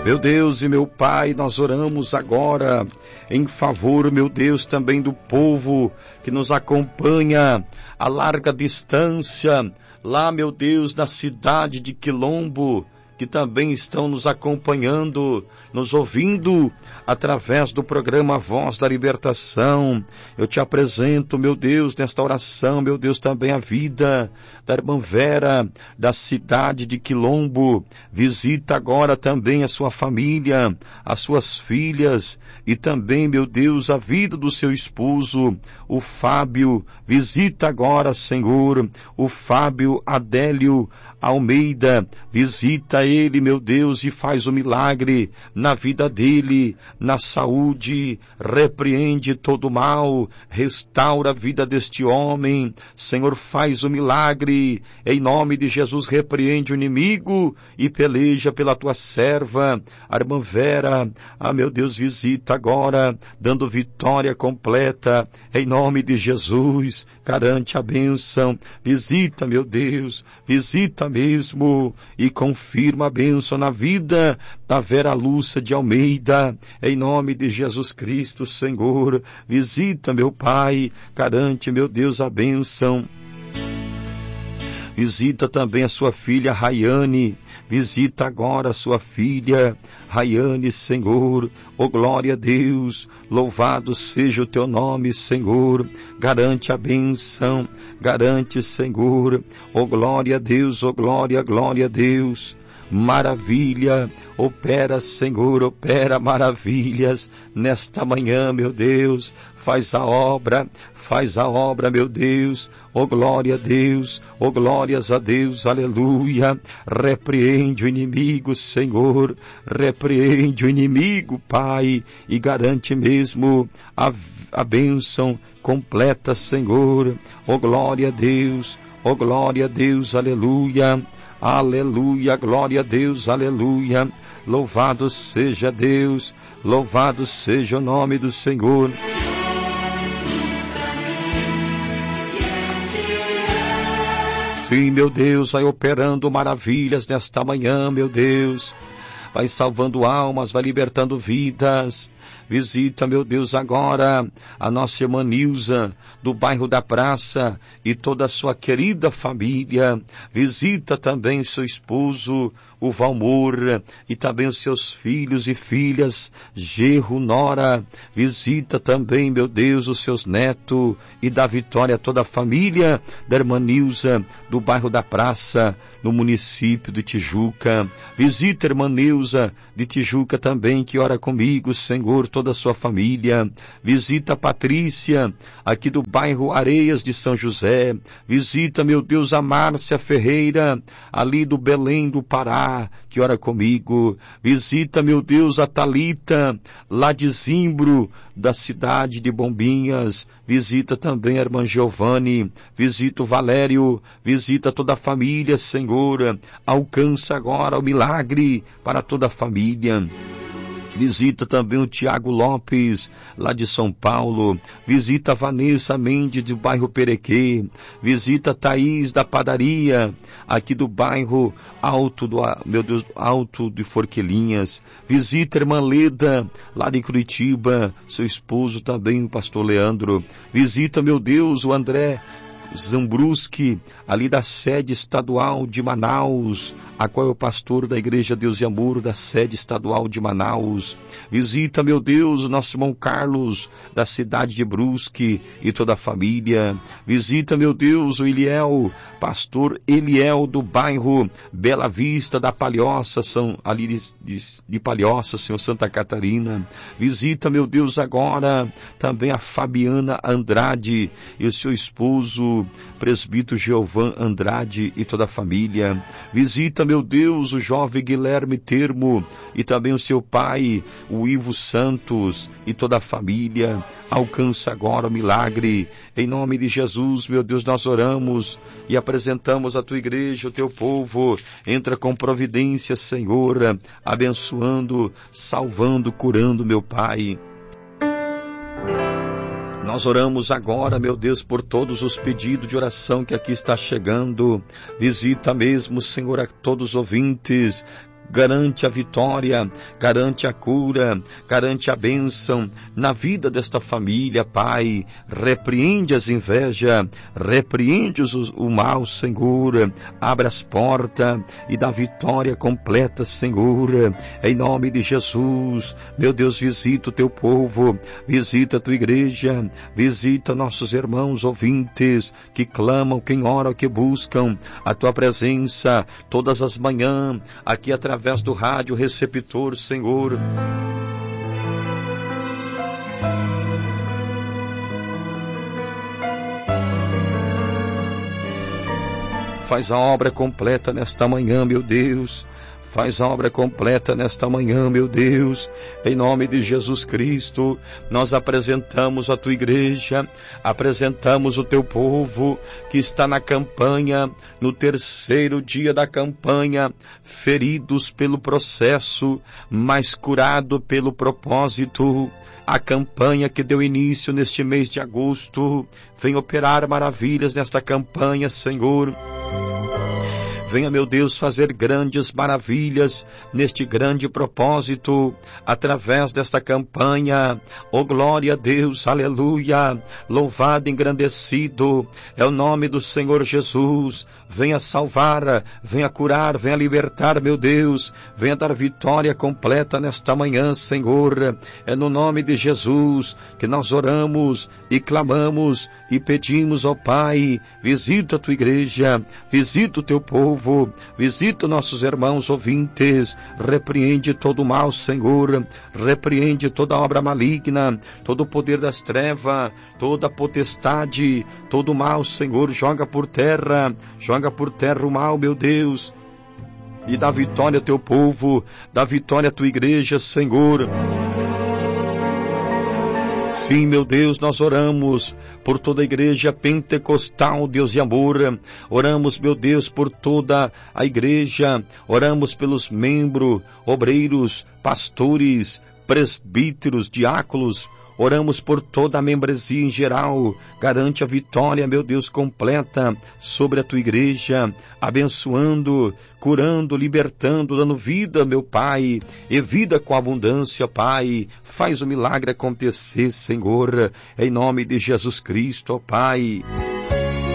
Meu Deus e meu Pai, nós oramos agora em favor, meu Deus, também do povo que nos acompanha a larga distância, lá, meu Deus, na cidade de Quilombo, que também estão nos acompanhando, nos ouvindo através do programa Voz da Libertação. Eu te apresento, meu Deus, nesta oração, meu Deus, também a vida da irmã Vera, da cidade de Quilombo. Visita agora também a sua família, as suas filhas e também, meu Deus, a vida do seu esposo, o Fábio. Visita agora, Senhor, o Fábio Adélio Almeida. Visita ele, meu Deus, e faz o milagre na vida dele, na saúde. Repreende todo o mal, restaura a vida deste homem. Senhor, faz o milagre, em nome de Jesus. Repreende o inimigo e peleja pela tua serva, a irmã Vera. Meu Deus, visita agora, dando vitória completa, em nome de Jesus. Garante a bênção, visita, meu Deus, visita mesmo e confirma a bênção na vida da Vera Lúcia de Almeida, em nome de Jesus Cristo, Senhor. Visita, meu Pai, garante, meu Deus, a bênção. Visita também a sua filha Rayane. Visita agora a sua filha Rayane, Senhor. Oh, glória a Deus. Louvado seja o teu nome, Senhor. Garante a bênção. Garante, Senhor. Oh, glória a Deus. Oh, glória, glória a Deus. Maravilha, opera, Senhor, opera maravilhas nesta manhã, meu Deus. Faz a obra, meu Deus. Oh, glória a Deus, oh, glórias a Deus, aleluia. Repreende o inimigo, Senhor, repreende o inimigo, Pai, e garante mesmo a bênção completa, Senhor. Oh, glória a Deus, oh, glória a Deus, aleluia. Aleluia, glória a Deus, aleluia. Louvado seja Deus, louvado seja o nome do Senhor. Sim, meu Deus, vai operando maravilhas nesta manhã, meu Deus. Vai salvando almas, vai libertando vidas. Visita, meu Deus, agora a nossa irmã Nilza, do bairro da Praça, e toda a sua querida família. Visita também seu esposo, o Valmor, e também os seus filhos e filhas, genro, nora. Visita também, meu Deus, os seus netos, e dá vitória a toda a família da irmã Nilza, do bairro da Praça, no município de Tijuca. Visita a irmã Nilza, de Tijuca também, que ora comigo, Senhor, toda a sua família. Visita a Patrícia, aqui do bairro Areias de São José. Visita, meu Deus, a Márcia Ferreira, ali do Belém do Pará, que ora comigo. Visita, meu Deus, a Thalita, lá de Zimbro, da cidade de Bombinhas. Visita também a irmã Giovanni. Visita o Valério. Visita toda a família, Senhor. Alcança agora o milagre para toda a família. Visita também o Tiago Lopes, lá de São Paulo. Visita a Vanessa Mendes, do bairro Perequê. Visita a Thaís, da padaria, aqui do bairro Alto, Alto de Forquelinhas. Visita a irmã Leda, lá de Curitiba. Seu esposo também, o pastor Leandro. Visita, meu Deus, o André Zambruski, ali da sede estadual de Manaus, a qual é o pastor da Igreja Deus e Amor, da sede estadual de Manaus. Visita, meu Deus, o nosso irmão Carlos, da cidade de Brusque, e toda a família. Visita, meu Deus, o Eliel, pastor Eliel, do bairro Bela Vista, da Palhoça, ali de Palhoça, Senhor, Santa Catarina. Visita, meu Deus, agora também a Fabiana Andrade e o seu esposo, presbítero Geovan Andrade, e toda a família. Visita, meu Deus, o jovem Guilherme Termo e também o seu pai, o Ivo Santos, e toda a família. Alcança agora o milagre. Em nome de Jesus, meu Deus, nós oramos e apresentamos a tua igreja, o teu povo. Entra com providência, Senhor, abençoando, salvando, curando, meu Pai. Nós oramos agora, meu Deus, por todos os pedidos de oração que aqui está chegando. Visita mesmo, Senhor, a todos os ouvintes. garante a vitória, garante a cura, garante a bênção na vida desta família, Pai. Repreende as invejas, repreende o mal, Senhor. Abre as portas e dá vitória completa, Senhor. Em nome de Jesus, meu Deus, visita o teu povo, visita a tua igreja, visita nossos irmãos ouvintes que clamam, que oram, que buscam a tua presença todas as manhãs, aqui através do rádio receptor, Senhor. Faz a obra completa nesta manhã, meu Deus. Faz a obra completa nesta manhã, meu Deus. Em nome de Jesus Cristo, nós apresentamos a tua igreja, apresentamos o teu povo que está na campanha, no terceiro dia da campanha, feridos pelo processo, mas curado pelo propósito. A campanha que deu início neste mês de agosto, vem operar maravilhas nesta campanha, Senhor. Venha, meu Deus, fazer grandes maravilhas neste grande propósito, através desta campanha. Oh, glória a Deus, aleluia, louvado, engrandecido é o nome do Senhor Jesus. Venha salvar, venha curar, venha libertar, meu Deus, venha dar vitória completa nesta manhã, Senhor. É no nome de Jesus que nós oramos e clamamos e pedimos, ó Pai, visita a tua igreja, visita o teu povo, visita nossos irmãos ouvintes, repreende todo o mal, Senhor, repreende toda obra maligna, todo o poder das trevas, toda a potestade, todo o mal, Senhor, joga por terra o mal, meu Deus, e dá vitória ao teu povo, dá vitória à tua igreja, Senhor. Sim, meu Deus, nós oramos por toda a igreja pentecostal, Deus de amor. Oramos, meu Deus, por toda a igreja. Oramos pelos membros, obreiros, pastores, presbíteros, diáconos. Oramos por toda a membresia em geral. Garante a vitória, meu Deus, completa sobre a tua igreja, abençoando, curando, libertando, dando vida, meu Pai, e vida com abundância, Pai. Faz o milagre acontecer, Senhor, em nome de Jesus Cristo, ó Pai.